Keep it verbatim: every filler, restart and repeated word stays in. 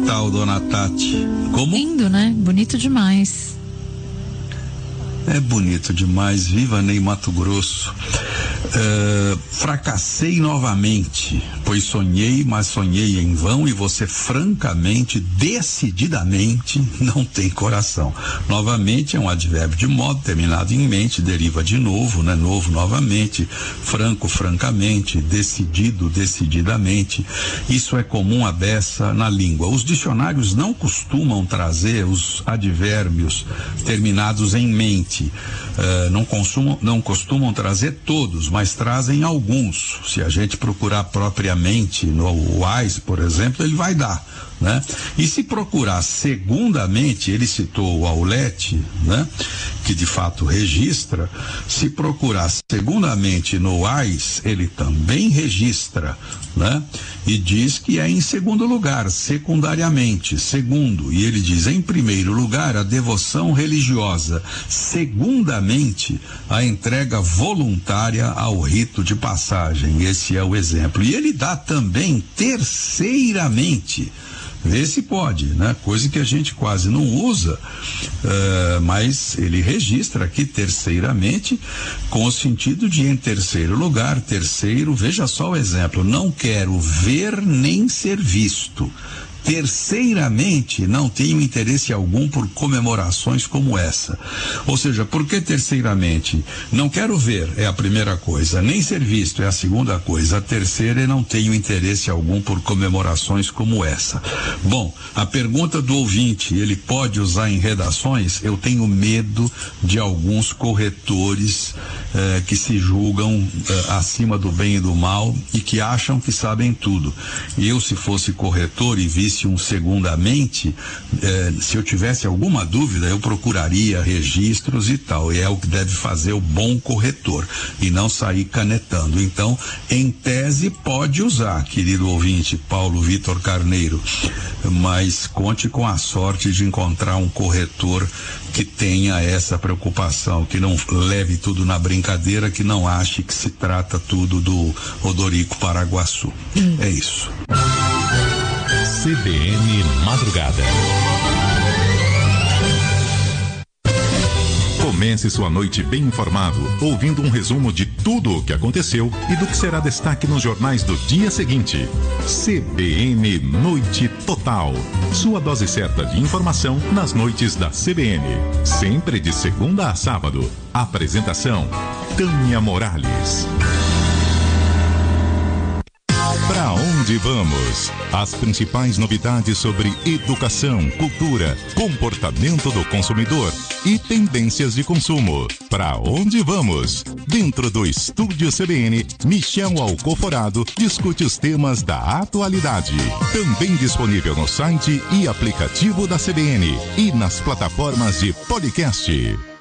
tal, dona Tati? Como? Lindo, né? Bonito demais. É bonito demais. Viva Ney Mato Grosso. Uh, fracassei novamente, pois sonhei, mas sonhei em vão, e você francamente, decididamente, não tem coração. Novamente é um advérbio de modo terminado em mente, deriva de novo, né? Novo novamente, franco, francamente, decidido, decididamente. Isso é comum à beça na língua. Os dicionários não costumam trazer os advérbios terminados em mente. Uh, não, consumam, não costumam trazer todos, mas trazem alguns. Se a gente procurar propriamente no Wise, por exemplo, ele vai dar, né? E se procurar segundamente, ele citou o Aulete, né? Que de fato registra. Se procurar segundamente no Wise, ele também registra, né? E diz que é em segundo lugar, secundariamente, segundo. E ele diz, em primeiro lugar, a devoção religiosa. Segundamente, a entrega voluntária ao rito de passagem. Esse é o exemplo. E ele dá também terceiramente. Vê se pode, né? Coisa que a gente quase não usa, uh, mas ele registra aqui terceiramente, com o sentido de em terceiro lugar, terceiro, veja só o exemplo, não quero ver nem ser visto. Terceiramente, não tenho interesse algum por comemorações como essa. Ou seja, por que terceiramente? Não quero ver, é a primeira coisa. Nem ser visto é a segunda coisa. A terceira é não tenho interesse algum por comemorações como essa. Bom, a pergunta do ouvinte, ele pode usar em redações? Eu tenho medo de alguns corretores eh, que se julgam eh, acima do bem e do mal e que acham que sabem tudo. E eu, se fosse corretor e visse um segundamente, eh, se eu tivesse alguma dúvida, eu procuraria registros e tal, e é o que deve fazer o bom corretor, e não sair canetando. Então, em tese, pode usar, querido ouvinte Paulo Vitor Carneiro, mas conte com a sorte de encontrar um corretor que tenha essa preocupação, que não leve tudo na brincadeira, que não ache que se trata tudo do Odorico Paraguaçu. Hum. É isso. C B N Madrugada. Comece sua noite bem informado, ouvindo um resumo de tudo o que aconteceu e do que será destaque nos jornais do dia seguinte. C B N Noite Total. Sua dose certa de informação nas noites da C B N. Sempre de segunda a sábado. Apresentação: Tânia Morales. Pra onde vamos? As principais novidades sobre educação, cultura, comportamento do consumidor e tendências de consumo. Pra onde vamos? Dentro do Estúdio C B N, Michel Alcoforado discute os temas da atualidade. Também disponível no site e aplicativo da C B N e nas plataformas de podcast.